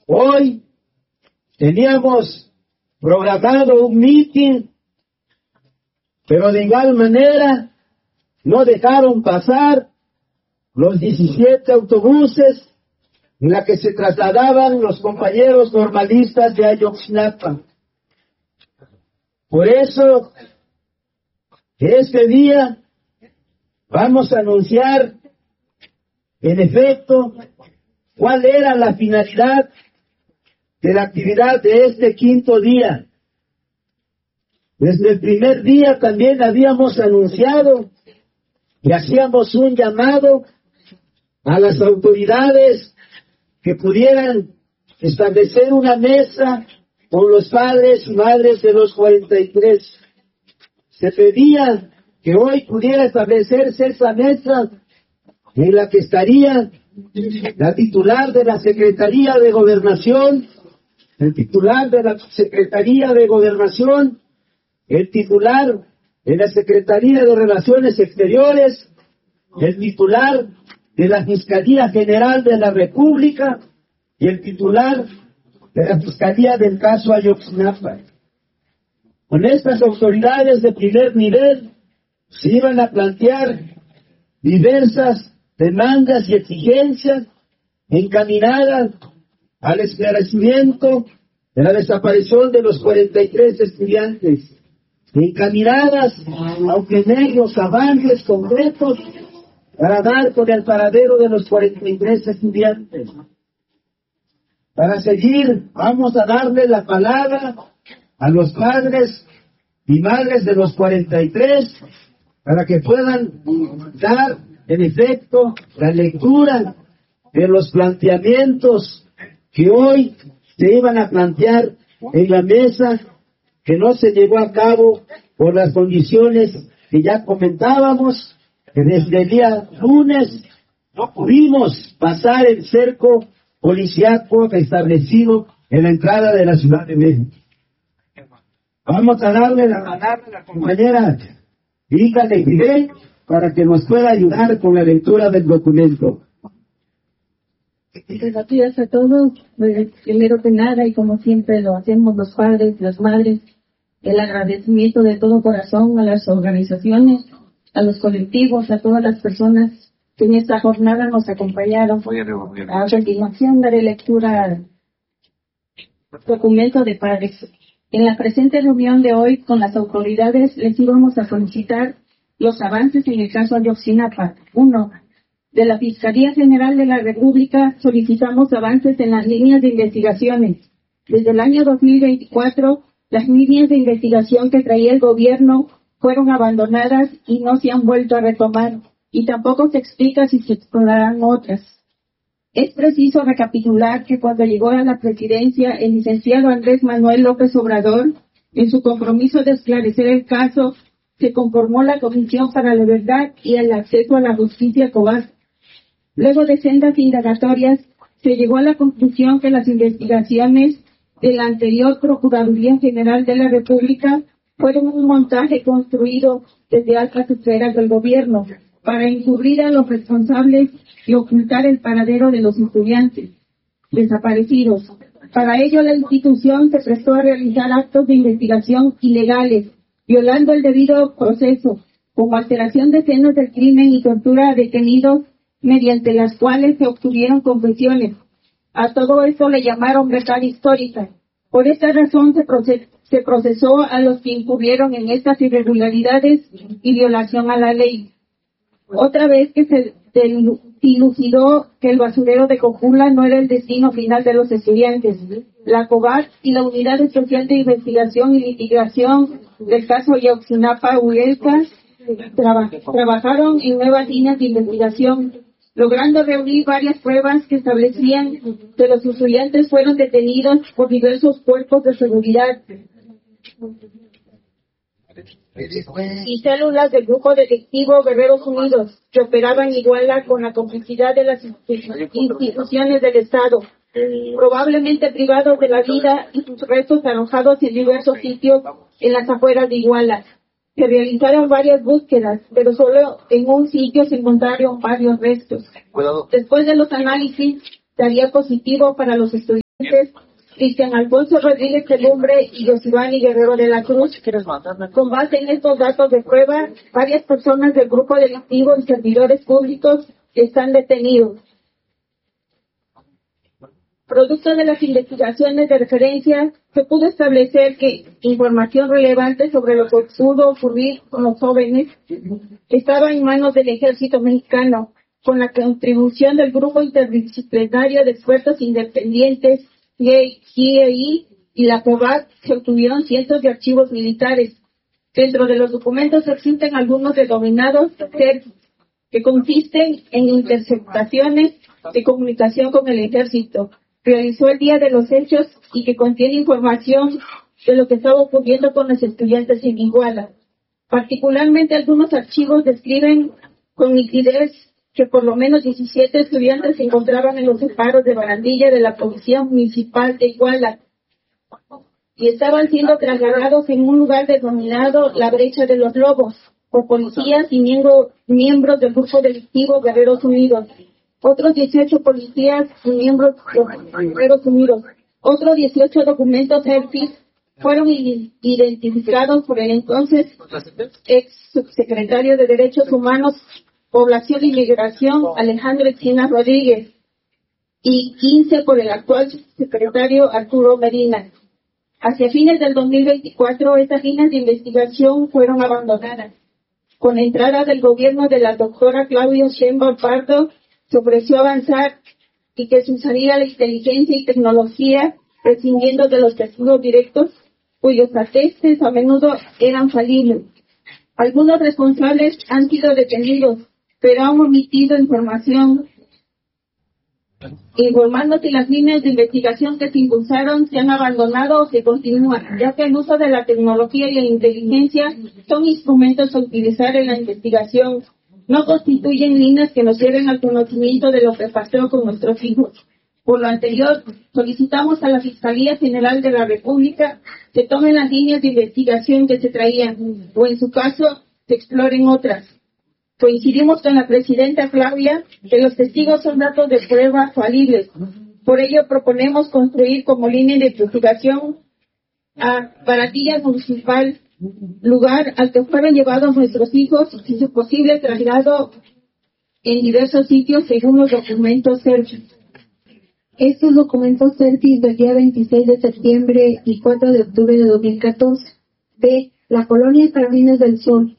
Hoy teníamos programado un mitin, pero de igual manera no dejaron pasar los 17 autobuses en la que se trasladaban los compañeros normalistas de Ayotzinapa. Por eso, este día vamos a anunciar, en efecto, cuál era la finalidad de la actividad de este quinto día. Desde el primer día también habíamos anunciado y hacíamos un llamado a las autoridades que pudieran establecer una mesa con los padres y madres de los 43. Se pedía que hoy pudiera establecerse esa mesa en la que estaría la titular de la Secretaría de Gobernación, el titular de la Secretaría de Gobernación, el titular de la Secretaría de Relaciones Exteriores, el titular de la Fiscalía General de la República y el titular de la Fiscalía del caso Ayotzinapa. Con estas autoridades de primer nivel se iban a plantear diversas demandas y exigencias encaminadas al esclarecimiento de la desaparición de los 43 estudiantes, encaminadas a obtener los avances concretos para dar con el paradero de los 43 estudiantes. Para seguir, vamos a darle la palabra a los padres y madres de los 43 para que puedan dar, en efecto, la lectura de los planteamientos que hoy se iban a plantear en la mesa, que no se llevó a cabo por las condiciones que ya comentábamos, que desde el día lunes no pudimos pasar el cerco policiaco establecido en la entrada de la Ciudad de México. Vamos a darle la palabra a la compañera Erika Leguiré para que nos pueda ayudar con la lectura del documento. Buenos días a todos. Primero que nada, y como siempre lo hacemos los padres y las madres, el agradecimiento de todo corazón a las organizaciones, a los colectivos, a todas las personas que en esta jornada nos acompañaron. A continuación daré lectura al documento de padres. En la presente reunión de hoy con las autoridades les íbamos a solicitar los avances en el caso Ayotzinapa. 1. De la Fiscalía General de la República solicitamos avances en las líneas de investigaciones. Desde el año 2024, las líneas de investigación que traía el gobierno fueron abandonadas y no se han vuelto a retomar, y tampoco se explica si se explorarán otras. Es preciso recapitular que cuando llegó a la presidencia el licenciado Andrés Manuel López Obrador, en su compromiso de esclarecer el caso, se conformó la Comisión para la Verdad y el Acceso a la Justicia COVAD. Luego de sendas indagatorias, se llegó a la conclusión que las investigaciones de la anterior Procuraduría General de la República fueron un montaje construido desde altas esferas del gobierno para encubrir a los responsables y ocultar el paradero de los estudiantes desaparecidos. Para ello, la institución se prestó a realizar actos de investigación ilegales, violando el debido proceso, como alteración de escenas del crimen y tortura a detenidos, mediante las cuales se obtuvieron confesiones. A todo eso le llamaron verdad histórica. Por esta razón se procesó a los que incurrieron en estas irregularidades y violación a la ley. Otra vez que se dilucidó que el basurero de Cojula no era el destino final de los estudiantes, la COVAD y la Unidad Especial de Investigación y Litigación del caso Ayotzinapa Huelca trabajaron en nuevas líneas de investigación, logrando reunir varias pruebas que establecían que los estudiantes fueron detenidos por diversos cuerpos de seguridad y células del grupo detectivo Guerreros Unidos, que operaban en Iguala con la complicidad de las instituciones del Estado, probablemente privados de la vida y sus restos arrojados en diversos sitios en las afueras de Iguala. Se realizaron varias búsquedas, pero solo en un sitio se encontraron varios restos. Después de los análisis, salía positivo para los estudiantes Cristian Alfonso Rodríguez Telumbre y Josivani Guerrero de la Cruz. Con base en estos datos de prueba, varias personas del grupo delictivo y servidores públicos están detenidos. Producto de las investigaciones de referencia, se pudo establecer que información relevante sobre lo que pudo ocurrir con los jóvenes estaba en manos del Ejército Mexicano, con la contribución del Grupo Interdisciplinario de Expertos Independientes, GIEI, y la COVAC. Se obtuvieron cientos de archivos militares. Dentro de los documentos existen algunos denominados CERF, que consisten en interceptaciones de comunicación con el Ejército. Realizó el día de los hechos y que contiene información de lo que estaba ocurriendo con los estudiantes en Iguala. Particularmente algunos archivos describen con nitidez que por lo menos 17 estudiantes se encontraban en los separos de barandilla de la Policía Municipal de Iguala y estaban siendo trasladados en un lugar denominado la Brecha de los Lobos por policías y miembros del grupo delictivo Guerreros Unidos. Otros 18 policías y miembros de Guerreros Unidos. Otros 18 documentos ERPI fueron identificados por el entonces ex subsecretario de Derechos Humanos, Población y Migración, Alejandro Encinas Rodríguez, y 15 por el actual subsecretario Arturo Medina. Hacia fines del 2024, estas líneas de investigación fueron abandonadas. Con la entrada del gobierno de la doctora Claudia Sheinbaum Pardo, se ofreció avanzar y que se usaría la inteligencia y tecnología, prescindiendo de los testigos directos, cuyos atestes a menudo eran falibles. Algunos responsables han sido detenidos, pero han omitido información, informando que las líneas de investigación que se impulsaron se han abandonado o se continúan, ya que el uso de la tecnología y la inteligencia son instrumentos a utilizar en la investigación. No constituyen líneas que nos lleven al conocimiento de lo que pasó con nuestros hijos. Por lo anterior, solicitamos a la Fiscalía General de la República que tomen las líneas de investigación que se traían, o en su caso, se exploren otras. Coincidimos con la presidenta Claudia que los testigos son datos de prueba falibles. Por ello, proponemos construir como línea de investigación a Barandilla Municipal, lugar al que fueron llevados nuestros hijos y su posible traslado en diversos sitios según los documentos CERFI. Estos documentos CERFI del día 26 de septiembre y 4 de octubre de 2014 de la colonia Jardines del Sol,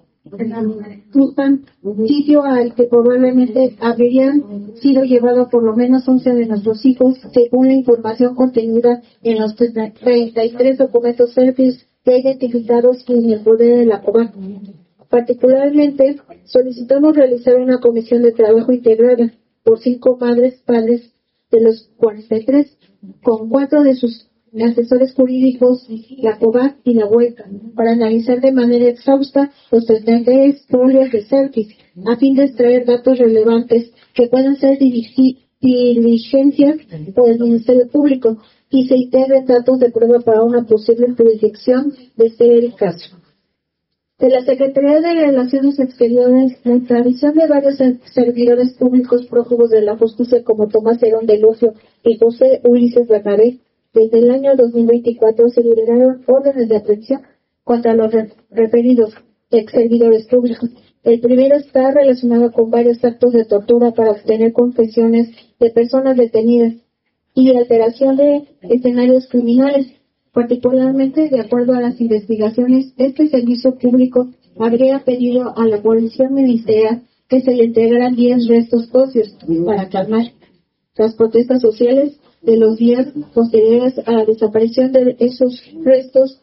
sitio al que probablemente habrían sido llevados por lo menos 11 de nuestros hijos, según la información contenida en los 33 documentos CERFI ya identificados en el poder de la COVAC. Particularmente, solicitamos realizar una comisión de trabajo integrada por 5 padres de los 43, con 4 de sus asesores jurídicos, la COVAC y la huelga, para analizar de manera exhausta los 33 folios de CERFI, a fin de extraer datos relevantes que puedan ser diligencias por el Ministerio Público y se integren datos de prueba para una posible jurisdicción de ser el caso. De la Secretaría de Relaciones Exteriores, la extradición de varios servidores públicos prófugos de la justicia como Tomás Herón de Lucio y José Ulises Bernabé, desde el año 2024 se liberaron órdenes de aprehensión contra los referidos ex servidores públicos. El primero está relacionado con varios actos de tortura para obtener confesiones de personas detenidas y alteración de escenarios criminales. Particularmente, de acuerdo a las investigaciones, este servicio público habría pedido a la Policía Ministerial que se le entregaran 10 restos óseos para calmar las protestas sociales de los días posteriores a la desaparición de esos restos.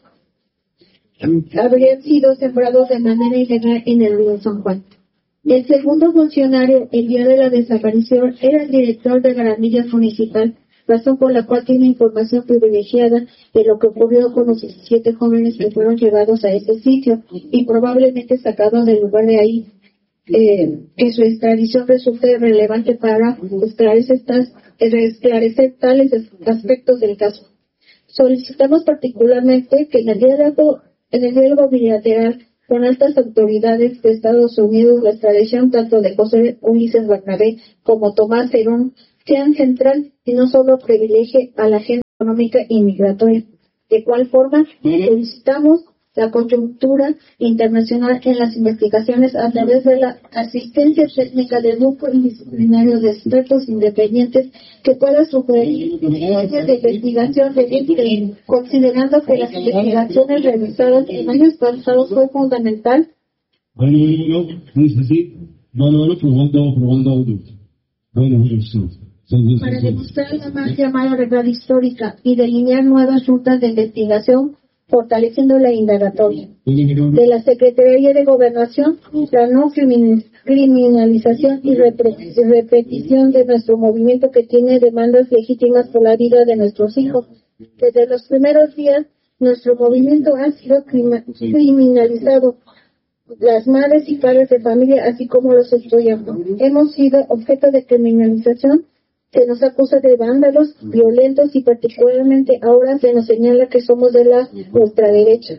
Habrían sido sembrados de manera ilegal en el río San Juan. El segundo funcionario, el día de la desaparición, era el director de Garandillas Municipal, razón por la cual tiene información privilegiada de lo que ocurrió con los 17 jóvenes que fueron llevados a ese sitio y probablemente sacados del lugar de ahí. Que su extradición resulte relevante para esclarecer tales aspectos del caso. Solicitamos particularmente que en el diálogo bilateral con altas autoridades de Estados Unidos la extradición tanto de José Ulises Bernabé como Tomás Herón sean central y no solo privilegie a la gente económica y migratoria. De cual forma, solicitamos la coyuntura internacional en las investigaciones a través de la asistencia técnica del grupo interdisciplinario de expertos independientes que pueda sugerir líneas de investigación de considerando que las investigaciones realizadas en años pasados fue fundamental para demostrar la más llamada verdad histórica y delinear nuevas rutas de investigación, fortaleciendo la indagatoria. De la Secretaría de Gobernación, la no criminalización y repetición de nuestro movimiento que tiene demandas legítimas por la vida de nuestros hijos. Desde los primeros días, nuestro movimiento ha sido criminalizado. Las madres y padres de familia, así como los estudiantes, hemos sido objeto de criminalización. Se nos acusa de vándalos, violentos y particularmente ahora se nos señala que somos de la ultraderecha.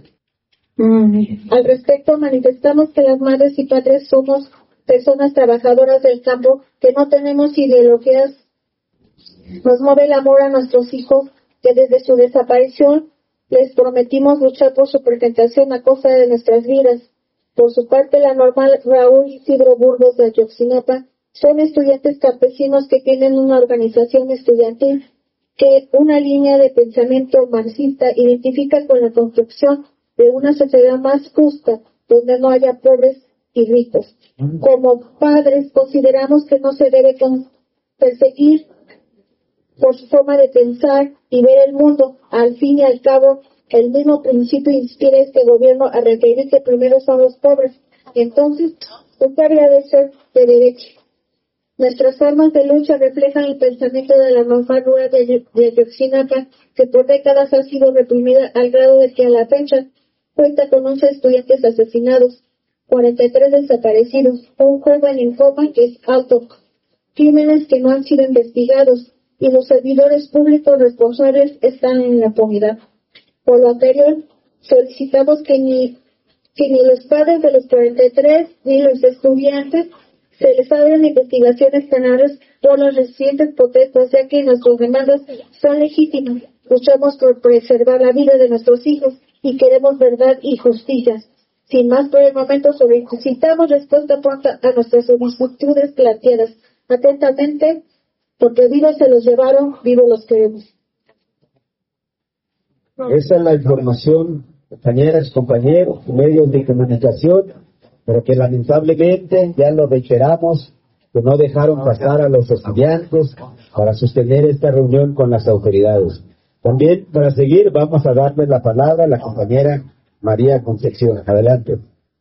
Al respecto, manifestamos que las madres y padres somos personas trabajadoras del campo, que no tenemos ideologías. Nos mueve el amor a nuestros hijos, que desde su desaparición les prometimos luchar por su presentación a costa de nuestras vidas. Por su parte, la normal Raúl Isidro Burgos de Ayotzinapa son estudiantes campesinos que tienen una organización estudiantil que una línea de pensamiento marxista identifica con la construcción de una sociedad más justa, donde no haya pobres y ricos. Como padres, consideramos que no se debe perseguir por su forma de pensar y ver el mundo. Al fin y al cabo, el mismo principio inspira a este gobierno a requerir que primero son los pobres. Entonces, su carga debe ser de derecho. Nuestras formas de lucha reflejan el pensamiento de la normal rural de Ayotzinapa, que por décadas ha sido reprimida al grado de que a la fecha cuenta con 11 estudiantes asesinados, 43 desaparecidos, un joven en coma que es alto, crímenes que no han sido investigados y los servidores públicos responsables están en la impunidad. Por lo anterior, solicitamos que ni los padres de los 43 ni los estudiantes se les abran investigaciones penales por los recientes protestas, ya que nuestras demandas son legítimas. Luchamos por preservar la vida de nuestros hijos y queremos verdad y justicia. Sin más por el momento, solicitamos respuesta pronta a nuestras solicitudes planteadas. Atentamente, porque vivos se los llevaron, vivos los queremos. Esa es la información, compañeras, compañeros, medios de comunicación, pero que lamentablemente, ya lo reiteramos, que no dejaron pasar a los estudiantes para sostener esta reunión con las autoridades. También, para seguir, vamos a darle la palabra a la compañera María Concepción. Adelante.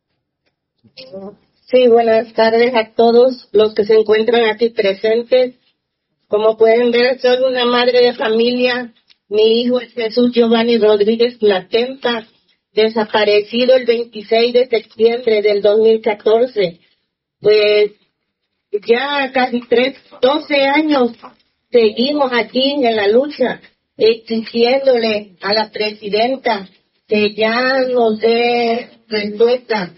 Sí, buenas tardes a todos los que se encuentran aquí presentes. Como pueden ver, soy una madre de familia. Mi hijo es Jesús Giovanni Rodríguez Platenza, desaparecido el 26 de septiembre del 2014. Pues ya casi 12 años seguimos aquí en la lucha, exigiéndole a la presidenta que ya nos dé respuesta.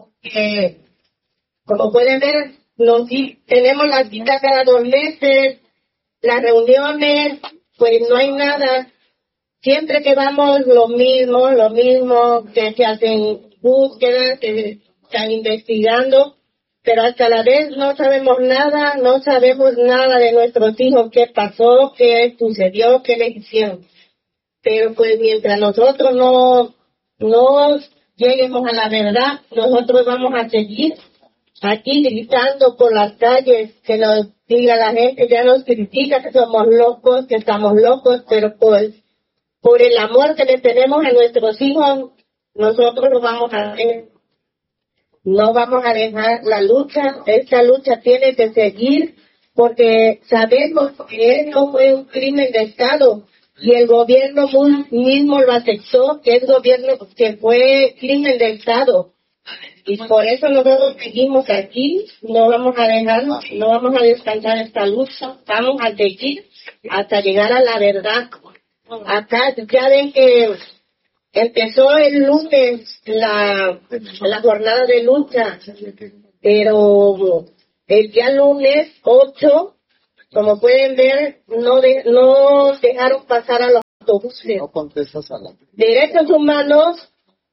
Como pueden ver, tenemos las citas cada 2 meses, las reuniones, pues no hay nada. Siempre que vamos lo mismo, que se hacen búsquedas, que están investigando, pero hasta la vez no sabemos nada de nuestros hijos, qué pasó, qué sucedió, qué le hicieron. Pero pues mientras nosotros no lleguemos a la verdad, nosotros vamos a seguir aquí gritando por las calles, que nos diga la gente, ya nos critica que somos locos, que estamos locos, pero pues por el amor que le tenemos a nuestros hijos, nosotros lo vamos a hacer. No vamos a dejar la lucha. Esta lucha tiene que seguir porque sabemos que esto fue un crimen de Estado y el gobierno mismo lo aceptó, que fue crimen de Estado. Y por eso nosotros seguimos aquí, no vamos a dejarnos, no vamos a descansar esta lucha, vamos a seguir hasta llegar a la verdad. Acá ya ven que empezó el lunes la jornada de lucha, pero el día lunes 8, como pueden ver, no dejaron pasar a los No contestas a la... Derechos Humanos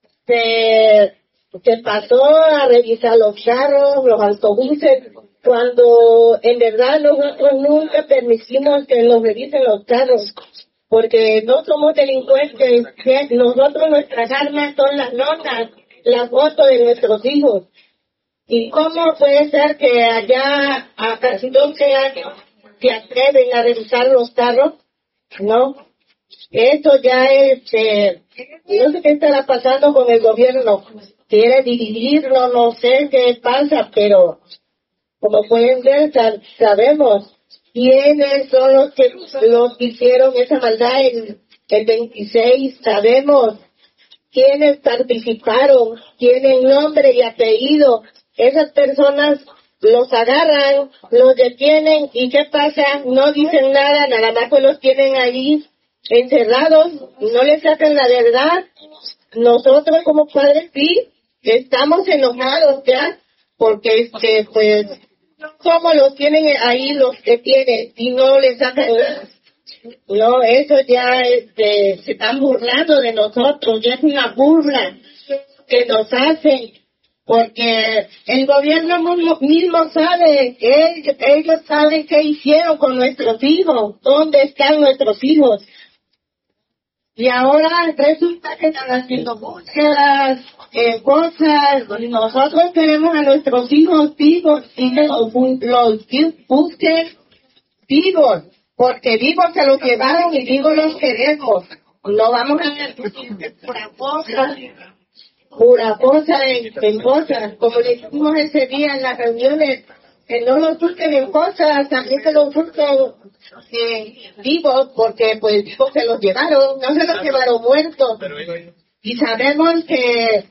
se pasó a revisar los carros, los autobuses, cuando en verdad nosotros nunca permitimos que nos revisen los carros, porque no somos delincuentes, nosotros nuestras armas son las notas, las fotos de nuestros hijos. ¿Y cómo puede ser que allá a casi 12 años se atreven a revisar los carros? No, esto ya es, no sé qué estará pasando con el gobierno, quiere dividirlo, no sé qué pasa, pero como pueden ver, sabemos quiénes son los que hicieron esa maldad el 26, sabemos quiénes participaron, tienen nombre y apellido. Esas personas los agarran, los detienen, ¿y qué pasa? No dicen nada, nada más pues los tienen ahí encerrados, no les sacan la verdad. Nosotros como padres sí, estamos enojados ya, porque pues, ¿cómo los tienen ahí los que tienen y no les sacan nada? No, eso ya se están burlando de nosotros, ya es una burla que nos hacen, porque el gobierno mismo sabe, ellos saben qué hicieron con nuestros hijos, dónde están nuestros hijos. Y ahora resulta que están haciendo búsquedas, cosas. Nosotros queremos a nuestros hijos vivos y los busquen vivos, porque vivos se los llevaron y vivos los queremos. No vamos a hacer pura cosa en cosas, como le dijimos ese día en las reuniones, que no los busquen en cosas, también que los busquen vivos, porque pues vivos se los llevaron, no se los llevaron muertos. Y sabemos que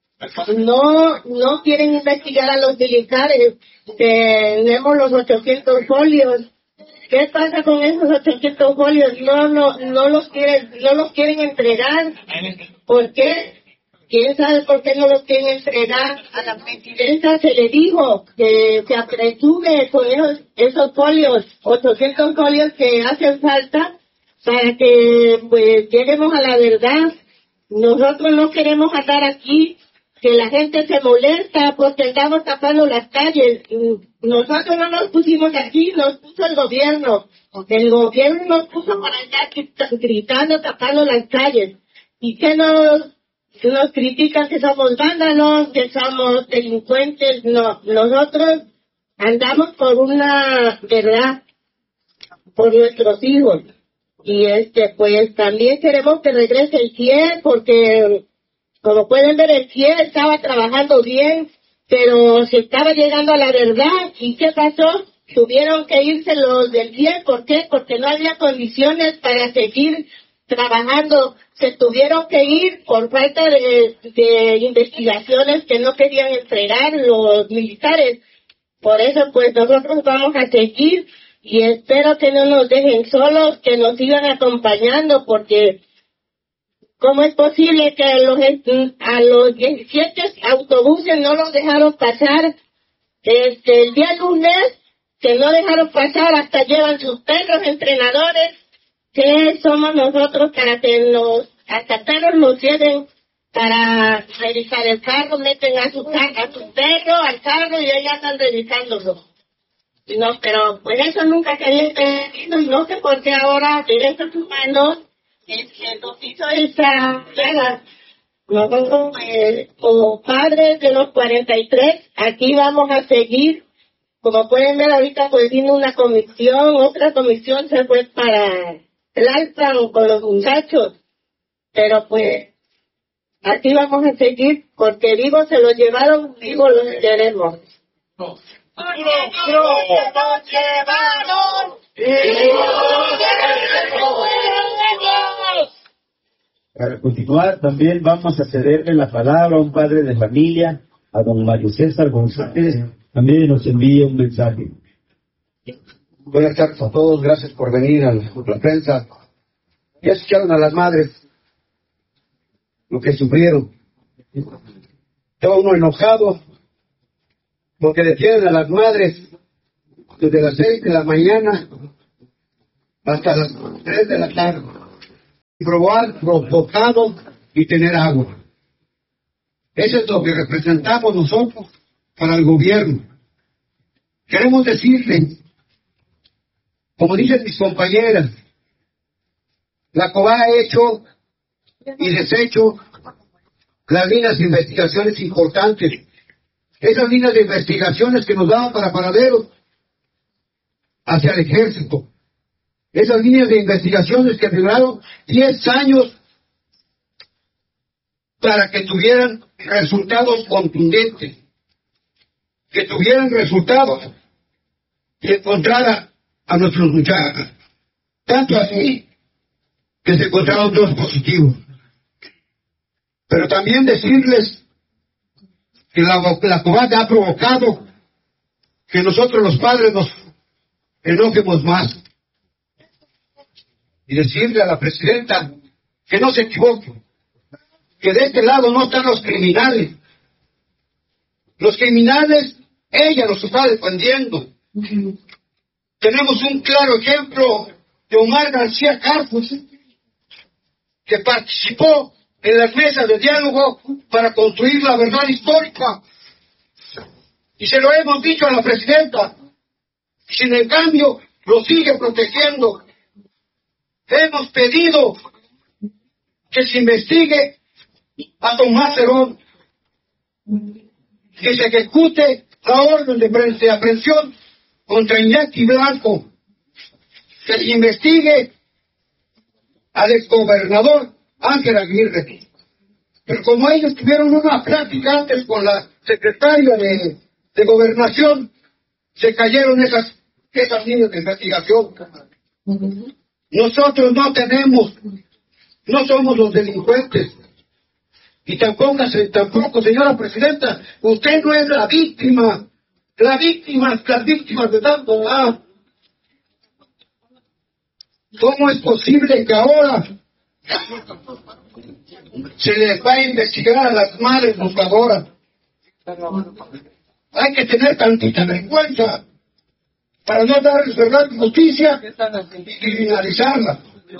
no quieren investigar a los militares. Tenemos los 800 folios. ¿Qué pasa con esos 800 folios? No los quieren entregar. ¿Por qué? ¿Quién sabe por qué no los quieren entregar? A la presidenta se le dijo que se apresure con esos folios, 800 folios que hacen falta para que pues lleguemos a la verdad. Nosotros no queremos andar aquí, que la gente se molesta porque estamos tapando las calles. Nosotros no nos pusimos aquí, nos puso el gobierno. El gobierno nos puso para allá gritando, tapando las calles. ¿Y qué nos critican? Que somos vándalos, que somos delincuentes. No, nosotros andamos por una verdad, por nuestros hijos. Y pues también queremos que regrese el CIE, porque como pueden ver, el CIE estaba trabajando bien, pero se estaba llegando a la verdad. ¿Y qué pasó? Tuvieron que irse los del CIE. ¿Por qué? Porque no había condiciones para seguir trabajando. Se tuvieron que ir por falta de investigaciones que no querían entregar los militares. Por eso pues nosotros vamos a seguir y espero que no nos dejen solos, que nos sigan acompañando, porque ¿cómo es posible que a los 17 autobuses no los dejaron pasar? El día lunes, que no dejaron pasar, hasta llevan sus perros entrenadores. ¿Qué somos nosotros para que hasta perros nos lleven para revisar el carro? Meten a su perro al carro y ellos están revisándolo. No, pero pues eso nunca quería pedir, y no sé por qué ahora Derechos Humanos nos hizo esa pega. Nosotros, como padres de los 43, aquí vamos a seguir. Como pueden ver ahorita, pues vino una comisión, otra comisión se fue para Tlalpan con los muchachos. Pero pues, aquí vamos a seguir, porque vivos se los llevaron, vivos los queremos. Para continuar, también vamos a cederle la palabra a un padre de familia, a don Mario César González, también nos envía un mensaje. Buenas tardes a todos, gracias por venir a la prensa. Ya escucharon a las madres lo que sufrieron. Estaba uno enojado porque detienen a las madres desde las 6 de la mañana hasta las 3 de la tarde. probar, provocado y tener agua. Eso es lo que representamos nosotros para el gobierno. Queremos decirle, como dicen mis compañeras, la COBA ha hecho y deshecho las líneas de investigaciones importantes. Esas líneas de investigaciones que nos daban para paraderos hacia el ejército. Esas líneas de investigaciones que duraron 10 años para que tuvieran resultados contundentes, que tuvieran resultados que encontrara a nuestros muchachos. Tanto así que se encontraron 2 positivos. Pero también decirles que la cobarde ha provocado que nosotros los padres nos enojemos más. Y decirle a la presidenta que no se equivoque, que de este lado no están los criminales. Los criminales, ella los está defendiendo. Tenemos un claro ejemplo de Omar García Carpus, que participó en las mesas de diálogo para construir la verdad histórica. Y se lo hemos dicho a la presidenta. Sin en cambio, lo sigue protegiendo. Hemos pedido que se investigue a Tomás Herón, que se ejecute la orden de aprehensión contra Iñaki Blanco, que se investigue al exgobernador Ángel Aguirre. Pero como ellos tuvieron una plática antes con la secretaria de Gobernación, se cayeron esas líneas de investigación. Nosotros no somos los delincuentes. Y tampoco, señora presidenta, usted no es la víctima. Las víctimas de tanto. ¿Cómo es posible que ahora se les va a investigar a las madres buscadoras? Hay que tener tantita vergüenza para no darles verdad y justicia y criminalizarla.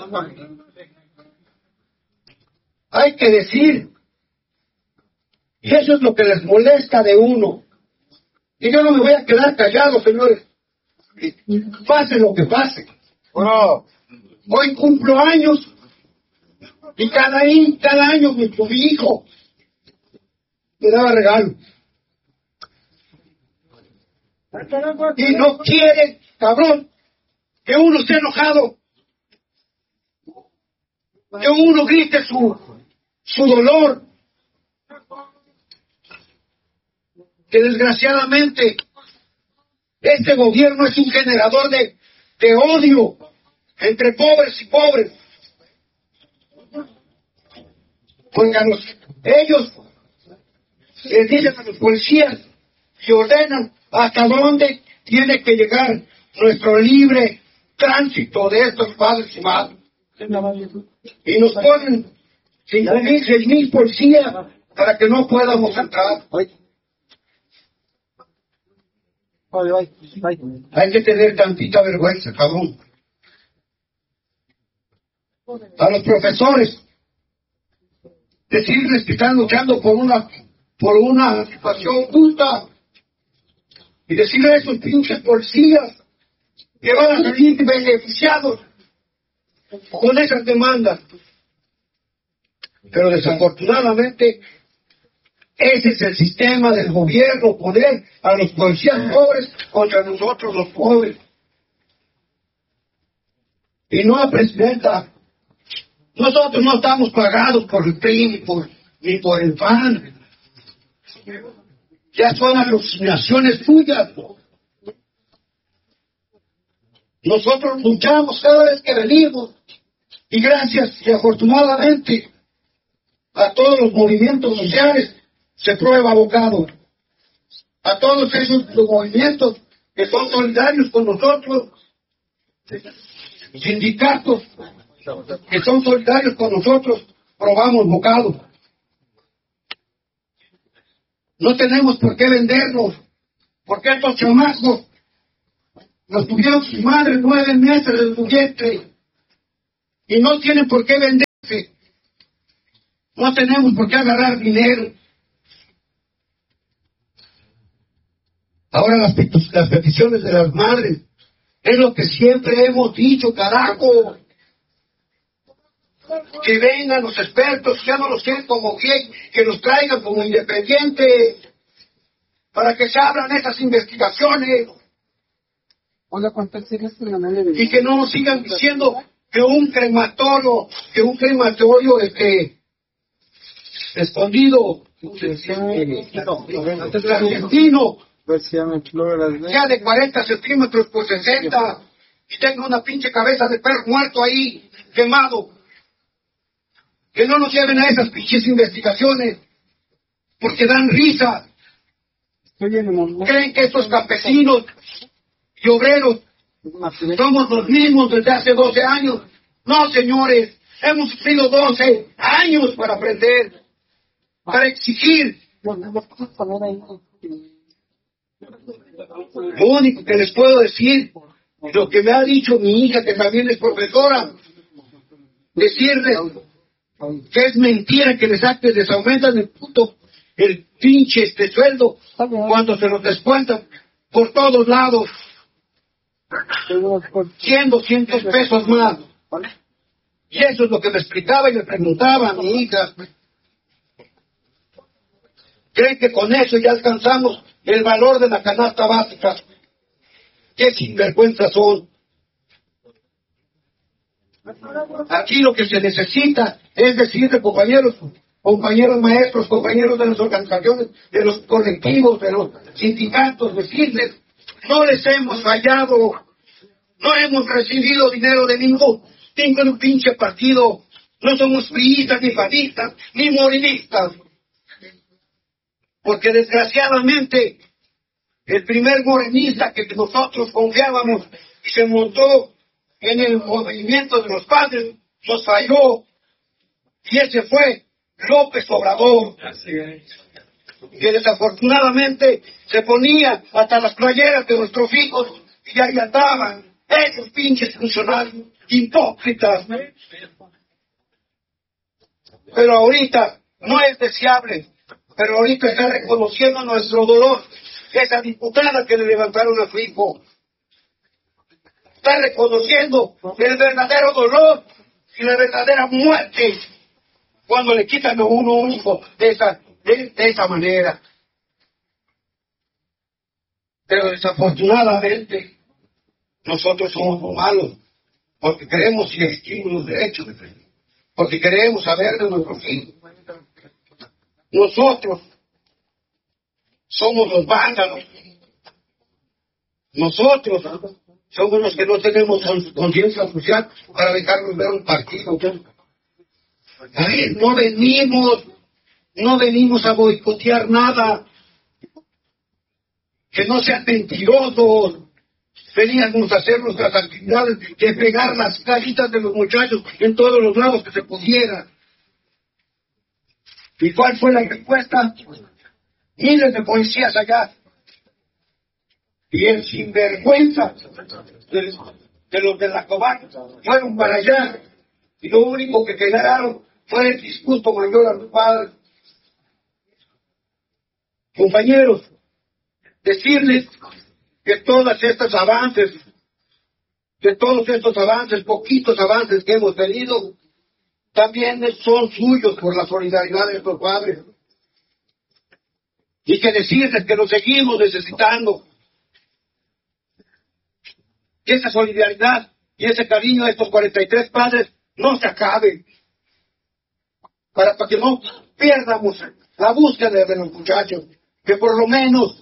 Hay que decir, y eso es lo que les molesta de uno. Y yo no me voy a quedar callado, señores. Pase lo que pase. Bueno, hoy cumplo años y cada año mi hijo me daba regalo. Y no quiere, cabrón, que uno esté enojado, que uno grite su dolor, que desgraciadamente este gobierno es un generador de odio entre pobres y pobres. Porque ellos les dicen a los policías y ordenan hasta dónde tiene que llegar nuestro libre tránsito de estos padres y madres. Y nos ponen 5,000, 6,000 policías para que no podamos entrar. Hay que tener tantita vergüenza, cabrón. A los profesores, decirles que están luchando por una situación justa. Y decirle a esos pinches policías que van a salir beneficiados con esas demandas. Pero desafortunadamente, ese es el sistema del gobierno, poner a los policías pobres contra nosotros los pobres. Y no, presidenta, nosotros no estamos pagados por el PRI ni por el PAN. Ya son alucinaciones suyas. Nosotros luchamos cada vez que venimos. Y gracias y afortunadamente a todos los movimientos sociales se prueba abocado. A todos esos movimientos que son solidarios con nosotros, sindicatos que son solidarios con nosotros, probamos bocado. No tenemos por qué vendernos, porque estos chamacos los tuvieron sus madres 9 meses en su vientre y no tienen por qué vender. Sí. No tenemos por qué agarrar dinero. Ahora las peticiones de las madres es lo que siempre hemos dicho, carajo. Que vengan los expertos, ya no los quieren como gay, que los traigan como independientes, para que se abran esas investigaciones. Y que no nos sigan diciendo que un crematorio escondido, argentino, ya de 40 centímetros por 60, y tenga una pinche cabeza de perro muerto ahí, quemado. Que no nos lleven a esas pinches investigaciones, porque dan risa. Creen que estos campesinos y obreros somos los mismos desde hace 12 años. No, señores, hemos sufrido 12 años para aprender, para exigir. Lo único que les puedo decir, lo que me ha dicho mi hija, que también es profesora, decirles que es mentira que les aumentan el pinche sueldo cuando se los descuentan por todos lados. 100, 200 pesos más. Y eso es lo que me explicaba y me preguntaba a mi hija. ¿Creen que con eso ya alcanzamos el valor de la canasta básica? ¡Qué sinvergüenzas son! Aquí lo que se necesita es decirle, compañeros maestros, compañeros de las organizaciones, de los colectivos, de los sindicatos, decirles, no les hemos fallado, no hemos recibido dinero de ningún pinche partido, no somos priistas, ni panistas, ni morinistas, porque desgraciadamente el primer morenista que nosotros confiábamos y se montó en el movimiento de los padres, nos falló, y ese fue López Obrador, que desafortunadamente se ponía hasta las playeras de nuestros hijos y ahí andaban esos pinches funcionarios hipócritas. Pero ahorita no es deseable, pero ahorita está reconociendo nuestro dolor. Esa diputada que le levantaron a su hijo está reconociendo el verdadero dolor y la verdadera muerte cuando le quitan a uno un hijo de esa manera. Pero desafortunadamente nosotros somos los malos, porque queremos y exigimos los derechos, porque queremos saber de nuestros hijos. Nosotros somos los vándalos. Nosotros somos los que no tenemos conciencia social para dejarnos ver un partido. A ver, no venimos a boicotear nada. Que no sean mentirosos. Veníamos a hacer nuestras actividades, de pegar las caritas de los muchachos en todos los lados que se pudiera. ¿Y cuál fue la respuesta? Miles de policías allá. Y el sinvergüenza de los de la comarca fueron para allá. Y lo único que generaron fue el disgusto mayor a los padres. Compañeros, decirles que todos estos avances, poquitos avances que hemos tenido, también son suyos por la solidaridad de nuestros padres. Y que decirles que nos seguimos necesitando. Que esa solidaridad y ese cariño de estos 43 padres no se acabe. Para que no pierdamos la búsqueda de los muchachos. Que por lo menos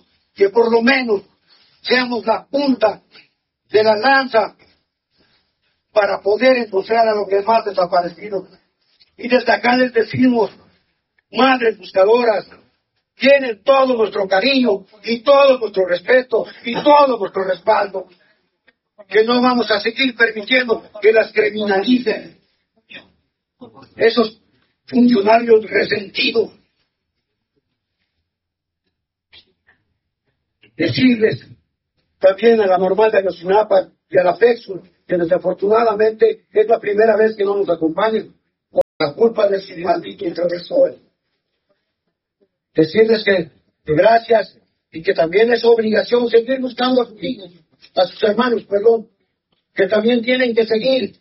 seamos la punta de la lanza para poder encontrar a los demás desaparecidos. Y desde acá les decimos, madres buscadoras, tienen todo nuestro cariño y todo nuestro respeto y todo nuestro respaldo. Que no vamos a seguir permitiendo que las criminalicen. Esos funcionarios resentidos. Decirles también a la Normal de Ayotzinapa y a la FEXUR que desafortunadamente es la primera vez que no nos acompañan. la culpa de ese maldito intraversor. Decirles que gracias y que también es obligación seguir buscando a sus hermanos, que también tienen que seguir.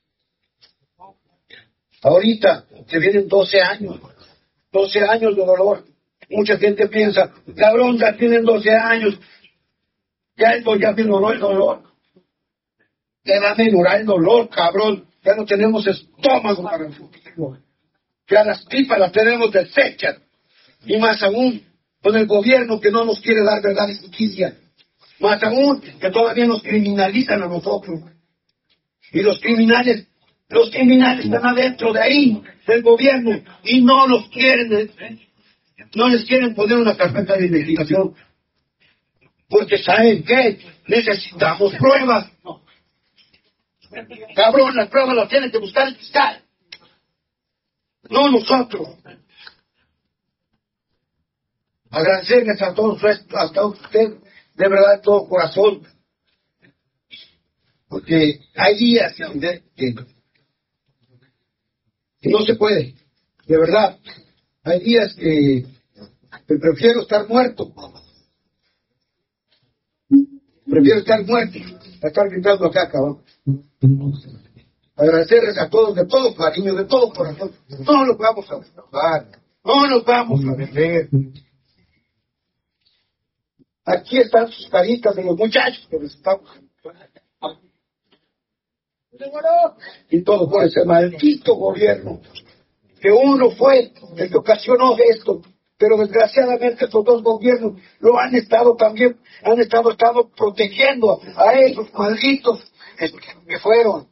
Ahorita que vienen 12 años de dolor. Mucha gente piensa, cabrón, ya tienen 12 años, ya menoró el dolor. Ya va a menorar el dolor, cabrón. Ya no tenemos estómago para el futuro. Ya las tripas las tenemos deshechas. Y más aún, con el gobierno que no nos quiere dar verdad y justicia. Más aún, que todavía nos criminalizan a nosotros. Y los criminales están adentro de ahí, del gobierno, y no les quieren poner una carpeta de investigación. Porque ¿saben qué? Necesitamos pruebas. Cabrón, las pruebas las tiene que buscar el fiscal, no nosotros. Agradecerles a todos, hasta usted, de verdad, de todo corazón. Porque hay días que no se puede, de verdad. Hay días que prefiero estar muerto. Prefiero estar muerto a estar gritando acá, cabrón. Agradecerles a todos, de todo cariño, de todo corazón. No nos vamos a descansar, no nos vamos a vender. Aquí están sus caritas de los muchachos que les estamos. Y todo por ese maldito gobierno, que uno fue el que ocasionó esto, pero desgraciadamente estos dos gobiernos lo han estado protegiendo a esos malditos que fueron.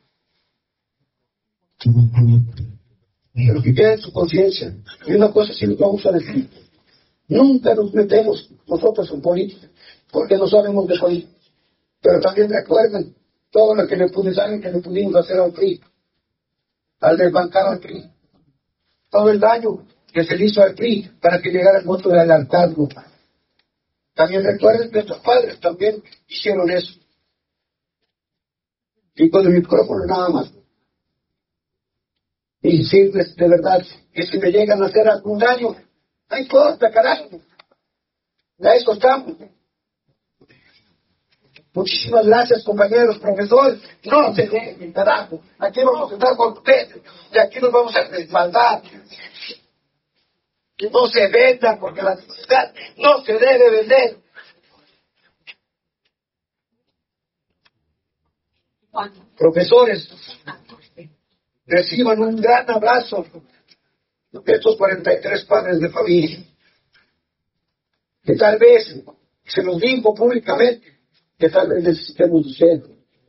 Pero que quede en su conciencia. Y una cosa sí les vamos a decir: nunca nos metemos nosotros en política, porque no sabemos de política. Pero también recuerden todo lo que le pudimos hacer al PRI, al desbancar al PRI, todo el daño que se le hizo al PRI para que llegara el voto del hartazgo. También recuerden que nuestros padres también hicieron eso. Y con el micrófono nada más. Y decirles de verdad que si me llegan a hacer algún daño, no importa, carajo. A eso estamos. Muchísimas gracias, compañeros, profesores. No se dejen, carajo. Aquí vamos a estar con ustedes. Y aquí nos vamos a respaldar. No se vendan, porque la sociedad no se debe vender. Profesores, reciban un gran abrazo de estos 43 padres de familia, que tal vez, se los digo públicamente, que tal vez necesitemos de ustedes,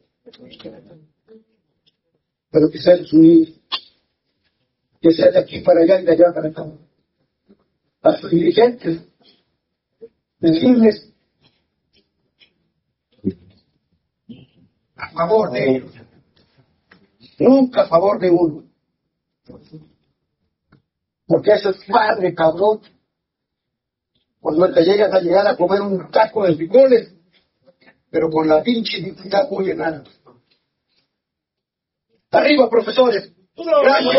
pero que sean unidos, que sea de aquí para allá y de allá para acá. A sus dirigentes, decirles a favor de ellos, nunca a favor de uno, porque eso es padre, cabrón. Cuando te llegas a comer un taco de frijoles, pero con la pinche dignidad muy llenada. Arriba, profesores. ¡Gracias!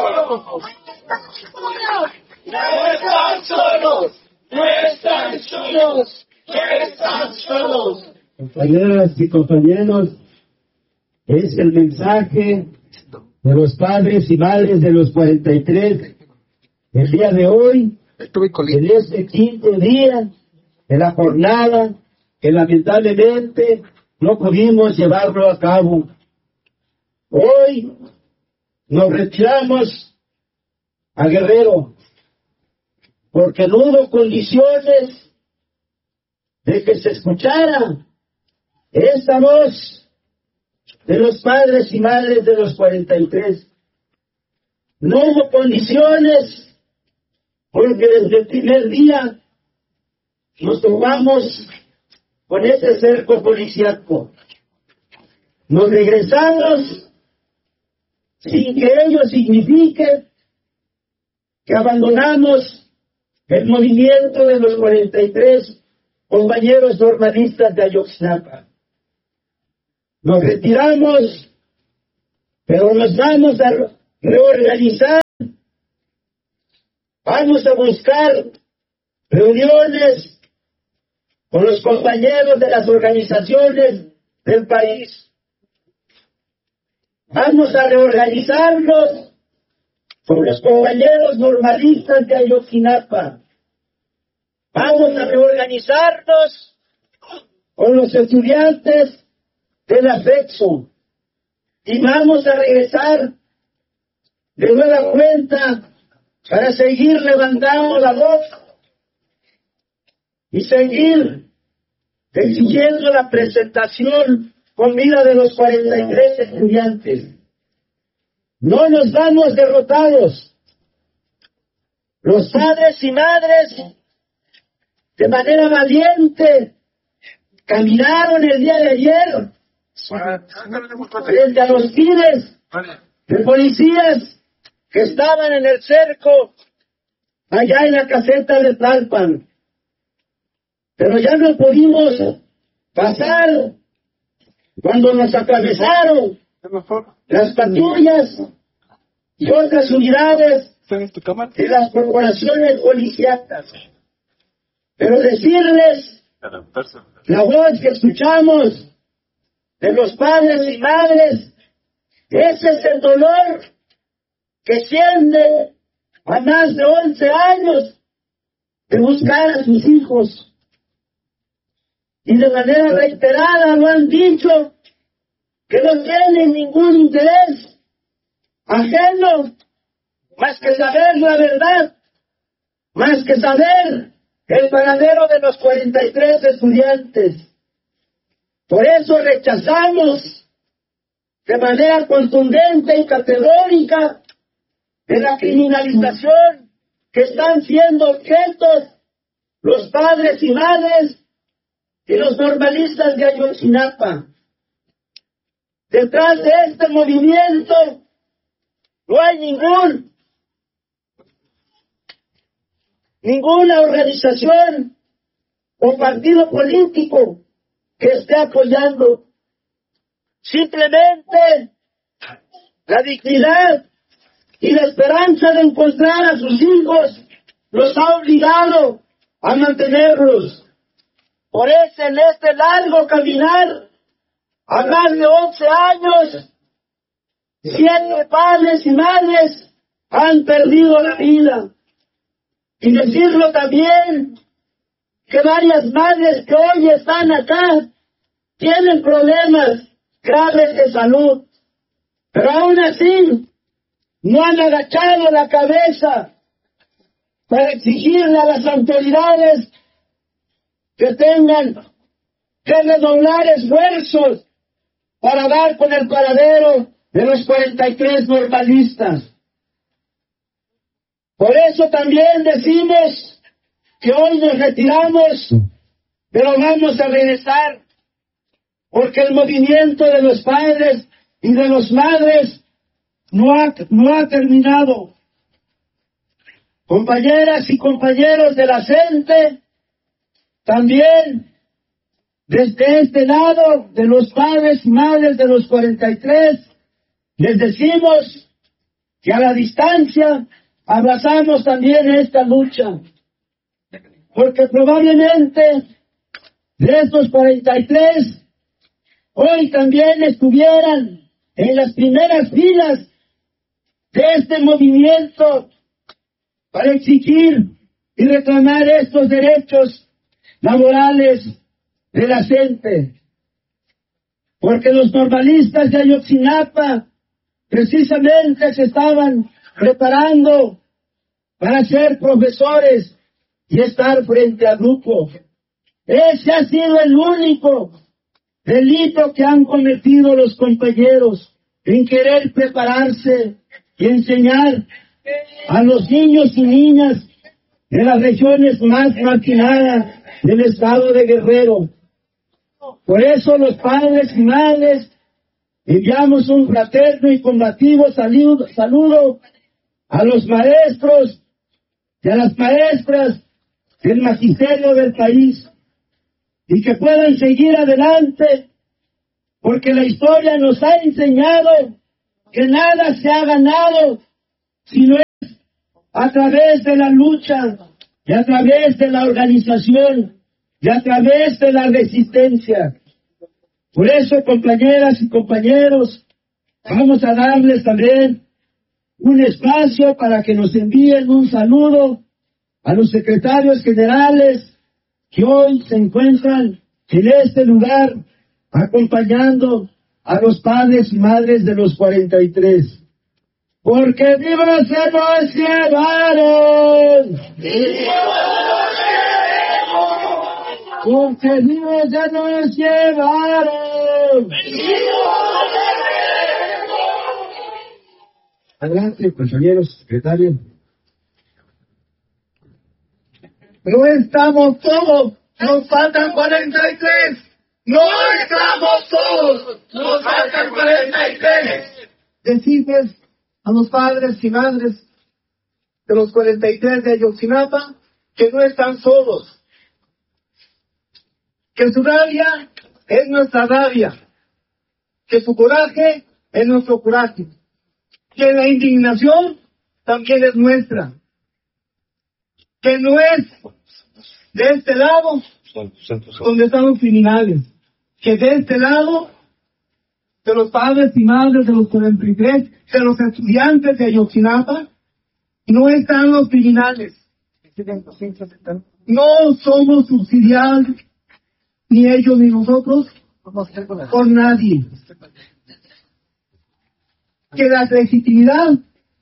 ¡No están solos! ¡No están solos! ¡No están solos! Compañeras y compañeros, es el mensaje de los padres y madres de los 43 el día de hoy, en este quinto día de la jornada que lamentablemente no pudimos llevarlo a cabo. Hoy nos retiramos a Guerrero porque no hubo condiciones de que se escuchara esta voz de los padres y madres de los 43. No hubo condiciones porque desde el primer día nos topamos con ese cerco policíaco. Nos regresamos sin que ello signifique que abandonamos el movimiento de los 43 compañeros normalistas de Ayotzinapa. Nos retiramos, pero nos vamos a reorganizar Vamos a buscar reuniones con los compañeros de las organizaciones del país. Vamos a reorganizarnos con los compañeros normalistas de Ayotzinapa. Vamos a reorganizarnos con los estudiantes de la FEXO. Y vamos a regresar de nueva cuenta para seguir levantando la voz y seguir exigiendo la presentación con vida de los 43 estudiantes. No nos vamos derrotados. Los padres y madres, de manera valiente, caminaron el día de ayer frente a los miles de policías que estaban en el cerco allá en la caseta de Tlalpan. Pero ya no pudimos pasar cuando nos atravesaron las patrullas y otras unidades de las corporaciones policíacas. Pero decirles la voz que escuchamos de los padres y madres, ese es el dolor que sienten a más de 11 años de buscar a sus hijos. Y de manera reiterada lo han dicho, que no tienen ningún interés ajeno más que saber la verdad, más que saber el paradero de los 43 estudiantes. Por eso rechazamos de manera contundente y categórica de la criminalización que están siendo objetos los padres y madres y los normalistas de Ayotzinapa. Detrás de este movimiento no hay ninguna organización o partido político que esté apoyando. Simplemente la dignidad y la esperanza de encontrar a sus hijos los ha obligado a mantenerlos. Por eso en este largo caminar, a más de 11 años, 7 padres y madres han perdido la vida. Y decirlo también, que varias madres que hoy están acá tienen problemas graves de salud, pero aún así no han agachado la cabeza para exigirle a las autoridades que tengan que redoblar esfuerzos para dar con el paradero de los 43 normalistas. Por eso también decimos que hoy nos retiramos, pero vamos a regresar, porque el movimiento de los padres y de las madres no ha terminado. Compañeras y compañeros de la CENTE, también desde este lado de los padres y madres de los 43, les decimos que a la distancia abrazamos también esta lucha, porque probablemente de estos 43 hoy también estuvieran en las primeras filas de este movimiento para exigir y reclamar estos derechos laborales de la gente. Porque los normalistas de Ayotzinapa precisamente se estaban preparando para ser profesores y estar frente al grupo. Ese ha sido el único delito que han cometido los compañeros en querer prepararse y enseñar a los niños y niñas de las regiones más marginadas del estado de Guerrero. Por eso los padres y madres enviamos un fraterno y combativo saludo a los maestros y a las maestras del magisterio del país, y que puedan seguir adelante, porque la historia nos ha enseñado que nada se ha ganado si no es a través de la lucha, y a través de la organización, y a través de la resistencia. Por eso, compañeras y compañeros, vamos a darles también un espacio para que nos envíen un saludo a los secretarios generales que hoy se encuentran en este lugar acompañando a los padres y madres de los 43. Porque vivos se nos llevaron. Porque vivos se nos llevaron. Adelante, compañeros secretarios. No estamos todos, nos faltan 43. No estamos todos, nos faltan 43. Decirles a los padres y madres de los 43 de Ayotzinapa que no están solos, que su rabia es nuestra rabia, que su coraje es nuestro coraje, que la indignación también es nuestra, que no es de este lado donde están los criminales, que de este lado de los padres y madres de los 43, de los estudiantes de Ayotzinapa, no están los criminales. No somos subsidiados, ni ellos ni nosotros, por nadie. Que la legitimidad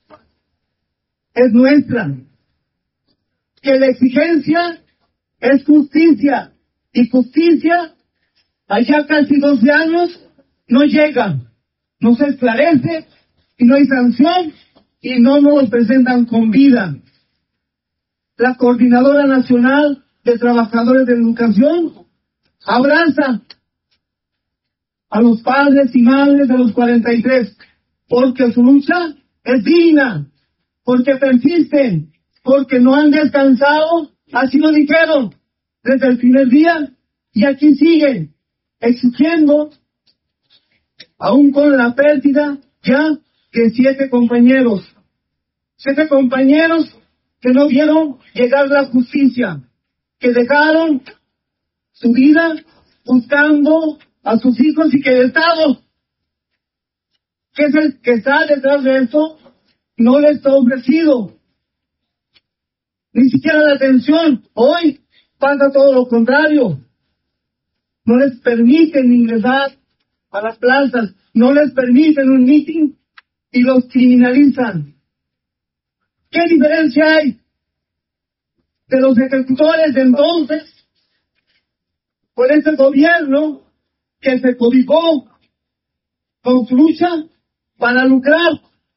es nuestra. Que la exigencia es justicia. Y justicia, allá casi 12 años, no llega. No se esclarece y no hay sanción y no nos presentan con vida. La Coordinadora Nacional de Trabajadores de Educación abraza a los padres y madres de los 43 porque su lucha es digna, porque persisten, porque no han descansado, así lo dijeron desde el primer día, y aquí siguen exigiendo, aún con la pérdida ya de 7 compañeros. 7 compañeros que no vieron llegar la justicia, que dejaron su vida buscando a sus hijos y que el Estado, que es el que está detrás de esto, no les está ofrecido ni siquiera la atención. Hoy pasa todo lo contrario. No les permiten ingresar a las plazas, no les permiten un meeting y los criminalizan. ¿Qué diferencia hay de los ejecutores de entonces con este gobierno que se cobijó con su lucha para lucrar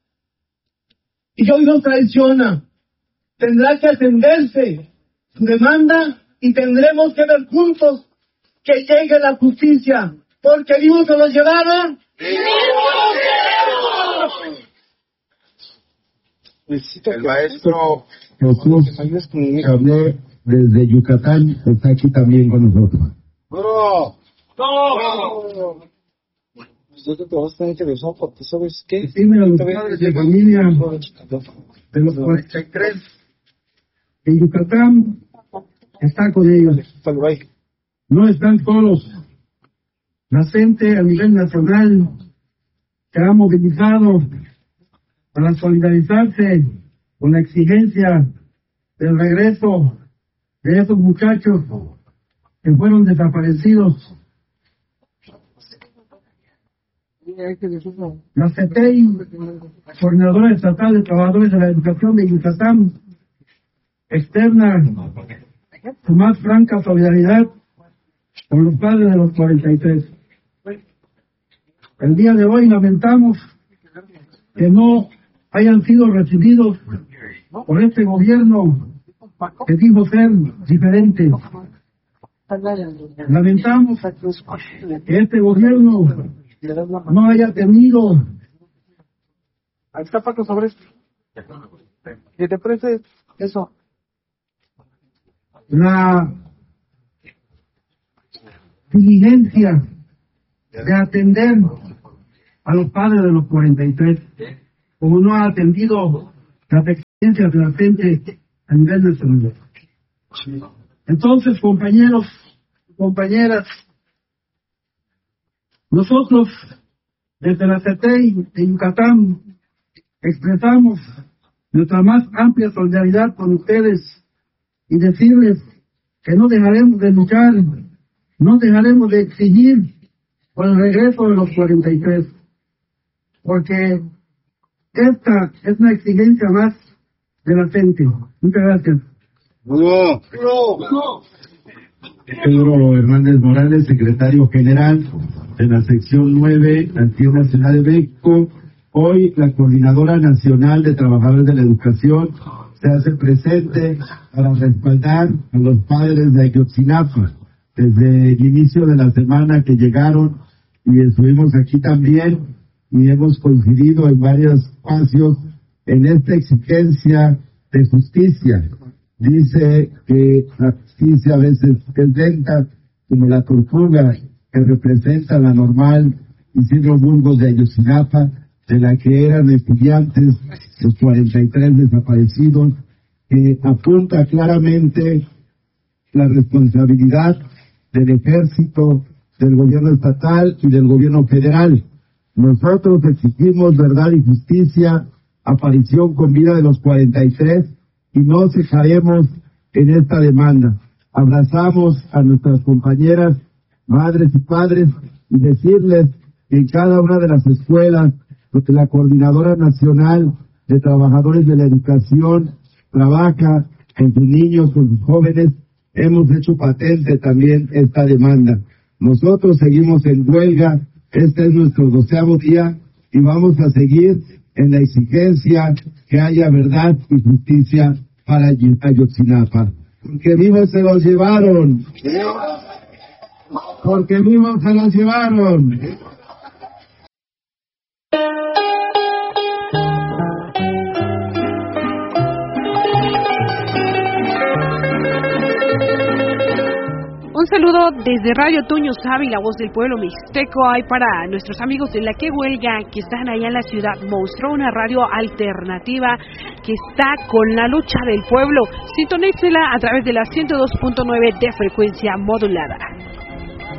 y hoy nos traiciona? Tendrá que atenderse su demanda y tendremos que ver juntos que llegue la justicia, porque vivos se los llevaron. El maestro Jesús habló desde Yucatán, está aquí también con nosotros. ¡Bro! ¡No! Yo te vas a tener que besar porque sabes qué. Dime a los padres de familia de los 43 en Yucatán, está con ellos. No están solos. La gente a nivel nacional se ha movilizado para solidarizarse con la exigencia del regreso de esos muchachos que fueron desaparecidos. La CETEI, Coordinadora Estatal de Trabajadores de la Educación de Yucatán, externa su más franca solidaridad con los padres de los 43. El día de hoy lamentamos que no hayan sido recibidos por este gobierno que dijo ser diferente. Lamentamos que este gobierno no haya tenido sobre esto. ¿Qué te parece eso? la diligencia de atender a los padres de los 43, como no ha atendido las ciencia de la gente a nivel nacional. Entonces, compañeros, compañeras, nosotros desde la CETEI de Yucatán expresamos nuestra más amplia solidaridad con ustedes y decirles que no dejaremos de luchar, no dejaremos de exigir por el regreso de los 43, porque esta es una exigencia más de la gente. Muchas gracias. Pedro Hernández Morales, secretario general de la sección 9, Acción Nacional de México. Hoy la Coordinadora Nacional de Trabajadores de la Educación se hace presente para respaldar a los padres de Ayotzinapa. Desde el inicio de la semana que llegaron y estuvimos aquí también y hemos coincidido en varios espacios en esta exigencia de justicia. Dice que la justicia a veces es lenta, como la tortuga que representa la normal Isidro Burgos de Ayotzinapa, de la que eran estudiantes los 43 desaparecidos, que apunta claramente la responsabilidad del ejército, del gobierno estatal y del gobierno federal. Nosotros exigimos verdad y justicia, aparición con vida de los 43 y no cejaremos en esta demanda. Abrazamos a nuestras compañeras, madres y padres y decirles que en cada una de las escuelas, porque la Coordinadora Nacional de Trabajadores de la Educación trabaja con sus niños, con sus jóvenes, hemos hecho patente también esta demanda. Nosotros seguimos en huelga, este es nuestro 12º día y vamos a seguir en la exigencia que haya verdad y justicia para Ayotzinapa. Porque vivos se los llevaron. Porque vivos se los llevaron. Un saludo desde Radio Toño Sabe y la voz del pueblo mixteco. Hay para nuestros amigos de La Que Huelga que están allá en la ciudad Monstruo, una radio alternativa que está con la lucha del pueblo. Sintonícela a través de la 102.9 de frecuencia modulada.